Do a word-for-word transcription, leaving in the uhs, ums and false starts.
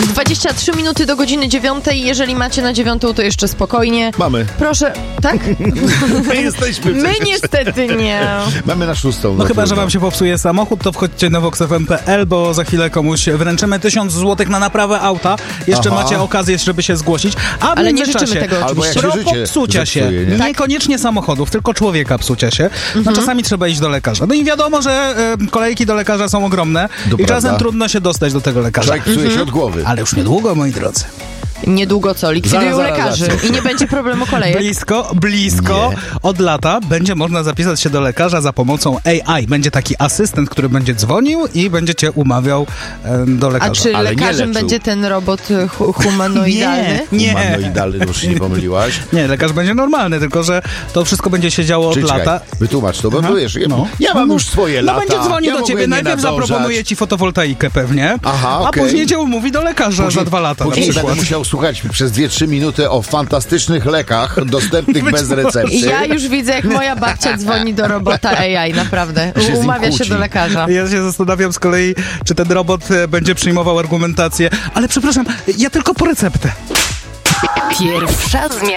dwadzieścia trzy minuty do godziny dziewiątej. Jeżeli macie na dziewiątą, to jeszcze spokojnie. Mamy. Proszę, tak? My jesteśmy My przecież. niestety nie. Mamy na szóstą. No no chyba, że trudno. wam się popsuje samochód, to wchodźcie na vox f m kropka p l, bo za chwilę komuś wręczymy tysiąc złotych na naprawę auta. Jeszcze Aha. macie okazję, żeby się zgłosić. A w Ale nie międzyczasie, życzymy tego Albo jak oczywiście. się propos życie psucia się, zepsuje, nie? niekoniecznie samochodów, tylko człowieka psucia się, no czasami trzeba iść do lekarza. No i wiadomo, że e, kolejki do lekarza są ogromne To i czasem prawda. trudno się dostać do tego lekarza. Człowiek psuje się od głowy. Ale już niedługo, moi drodzy. Niedługo co? Likwidują Zaraz, zaraz, lekarzy zaraz. i nie będzie problemu kolejek. Blisko, blisko Nie. od lata będzie można zapisać się do lekarza za pomocą A I. Będzie taki asystent, który będzie dzwonił i będzie cię umawiał e, do A lekarza. czy Ale nie lekarzem leczył. będzie ten robot y, hu- humanoidalny? Nie. Humanoidalny, no już się nie pomyliłaś. Nie, lekarz będzie normalny, tylko że to wszystko będzie się działo od Czyli czekaj, lata. wytłumacz to, bo Aha. tu wiesz, ja, No. ja mam No. już swoje No lata. będzie dzwonił ja do mogę ciebie, nie najpierw nadążać. zaproponuje ci fotowoltaikę pewnie, Aha, a okej. później cię umówi do lekarza za dwa lata Później na będę przykład. musiał słuchać przez dwie trzy minuty o fantastycznych lekach dostępnych Być bez może. recepty. I ja już widzę, jak moja babcia dzwoni do robota A I, naprawdę. Się z nim Umawia się kłóci. do lekarza. Ja się zastanawiam z kolei, czy ten robot e, będzie przyjmował argumentację, ale przepraszam, ja tylko po receptę. Pierwsza zmiana.